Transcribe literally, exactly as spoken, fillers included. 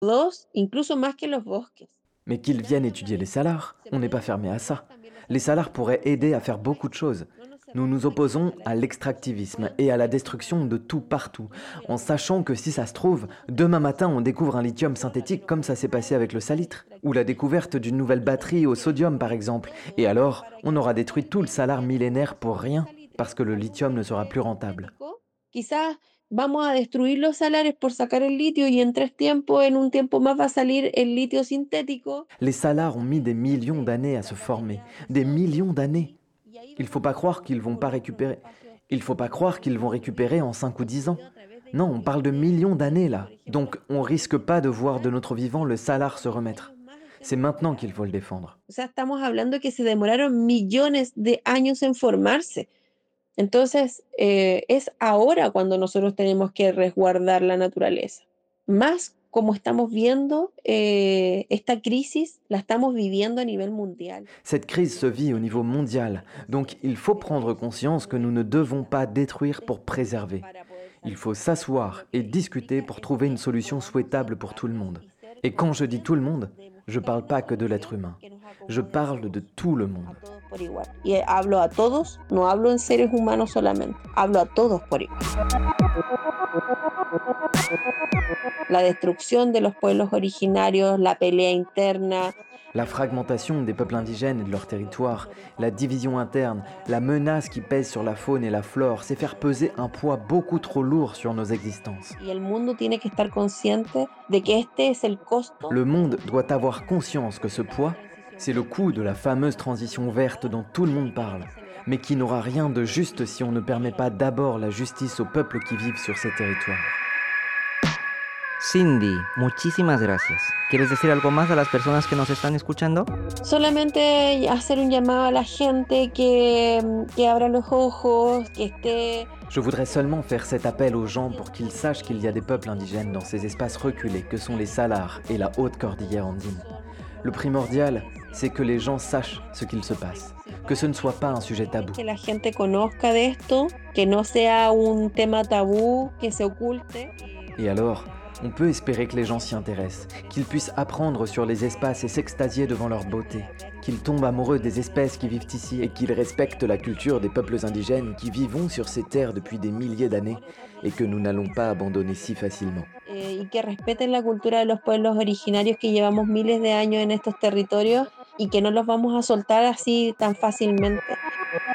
Dos, incluso más que los bosques. Mais qu'ils viennent étudier les salars, on n'est pas fermé à ça. Les salars pourraient aider à faire beaucoup de choses. Nous nous opposons à l'extractivisme et à la destruction de tout partout, en sachant que si ça se trouve, demain matin on découvre un lithium synthétique comme ça s'est passé avec le salitre, ou la découverte d'une nouvelle batterie au sodium par exemple, et alors on aura détruit tout le salar millénaire pour rien, parce que le lithium ne sera plus rentable. Quizás vamos a destruir los salares por sacar el litio y en tres tiempos, en un tiempo más va a salir el litio sintético. Les salars ont mis des millions d'années à se former, des millions d'années. Il faut pas croire qu'ils vont pas récupérer. Il faut pas croire qu'ils vont récupérer en cinq ou dix ans. Non, on parle de millions d'années là. Donc on risque pas de voir de notre vivant le salar se remettre. C'est maintenant qu'il faut le défendre. O sea, estamos hablando que se demoraron millones de años en formarse. Entonces, eh, es ahora cuando nosotros tenemos que resguardar la naturaleza. Más como estamos viendo, eh, esta crisis la estamos viviendo a nivel mundial. Cette crise se vit au niveau mondial, donc il faut prendre conscience que nous ne devons pas détruire pour préserver. Il faut s'asseoir et discuter pour trouver une solution souhaitable pour tout le monde. Et quand je dis tout le monde, je ne parle pas que de l'être humain. Je parle de tout le monde. Por igual. Y hablo a todos, no hablo en seres humanos solamente, hablo a todos por igual. La destrucción de los pueblos originarios, la pelea interna. La fragmentation des peuples indigènes et de leur territoire, la division interne, la menace qui pèse sur la faune et la flore, c'est faire peser un poids beaucoup trop lourd sur nos existences. Y el mundo tiene que estar consciente de que este es el costo. Le monde doit avoir conscience que ce poids, c'est le coût de la fameuse transition verte dont tout le monde parle, mais qui n'aura rien de juste si on ne permet pas d'abord la justice aux peuples qui vivent sur ces territoires. Cindy, muchísimas gracias. ¿Quieres decir algo más a las personas que nos están escuchando? Solamente hacer un llamado a la gente que, que abra los ojos, que esté. Je voudrais seulement faire cet appel aux gens pour qu'ils sachent qu'il y a des peuples indigènes dans ces espaces reculés que sont les Salars et la haute cordillère andine. Le primordial, c'est que les gens sachent ce qu'il se passe, que ce ne soit pas un sujet tabou. Que la gente conozca de esto, que no sea un tema tabú, que se oculte. Et alors, on peut espérer que les gens s'y intéressent, qu'ils puissent apprendre sur les espaces et s'extasier devant leur beauté, qu'ils tombent amoureux des espèces qui vivent ici et qu'ils respectent la culture des peuples indigènes qui vivons sur ces terres depuis des milliers d'années et que nous n'allons pas abandonner si facilement. Eh, y que respeten la cultura de los pueblos originarios que llevamos miles de años en estos territorios y que no los vamos a soltar así tan fácilmente.